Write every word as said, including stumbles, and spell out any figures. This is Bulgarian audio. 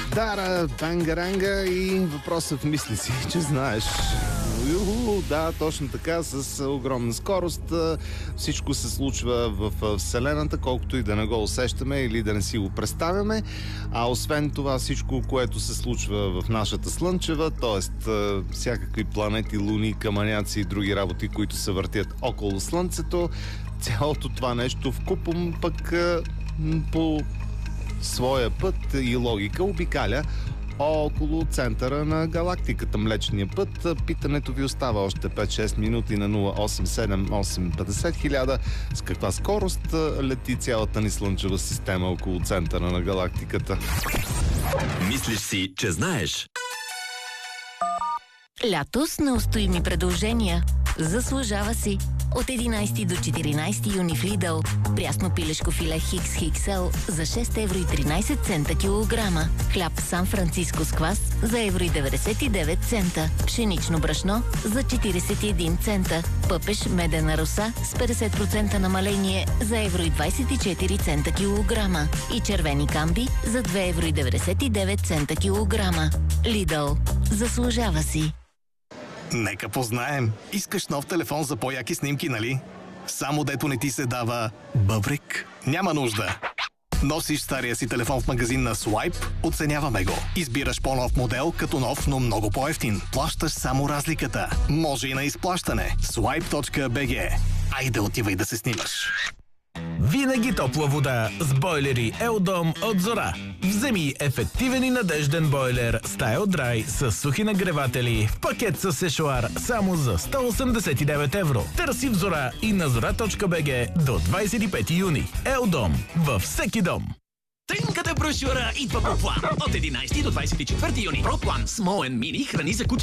Дара, бангаранга и въпросът мисли си, че знаеш. Юху, да, точно така, с огромна скорост. Всичко се случва в Вселената, колкото и да не го усещаме или да не си го представяме. А освен това всичко, което се случва в нашата Слънчева, т.е. всякакви планети, луни, камъняци и други работи, които се въртят около Слънцето, цялото това нещо вкупом пък по своя път и логика обикаля около центъра на галактиката, Млечния път. Питането ви остава още пет-шест минути на нула осем седем осем петдесет хиляда. С каква скорост лети цялата ни Слънчева система около центъра на галактиката? Мислиш си, че знаеш? Лято с неустоими предложения. Заслужава си. От единайсети до четиринайсети юни в Lidl. Прясно пилешко филе Хикс Икс Икс Ел за шест евро и тринайсет цента килограма. Хляб Сан Франциско с квас за евро и деветдесет и девет цента. Пшенично брашно за четирийсет и един цента. Пъпеш медена роса с петдесет процента намаление за евро и двайсет и четири цента килограма. И червени камби за две евро и деветдесет и девет цента килограма. Lidl. Заслужава си. Нека познаем. Искаш нов телефон за по-яки снимки, нали? Само дето не ти се дава бъбрик? Няма нужда. Носиш стария си телефон в магазин на Swipe, оценяваме го. Избираш по-нов модел, като нов, но много по-евтин. Плащаш само разликата. Може и на изплащане. Swipe точка би джи. Айде отивай да се снимаш. Винаги топла вода с бойлери Елдом от Зора. Вземи ефективен и надежден бойлер Style Dry с сухи нагреватели в пакет с сешоар само за сто осемдесет и девет евро. Търси в Зора и на зора точка би джи до двайсет и пети юни. Елдом във всеки дом. Тринката брошура идва по план. От единайсети до двайсет и четвърти юни. Проплан Small and Mini храни за куче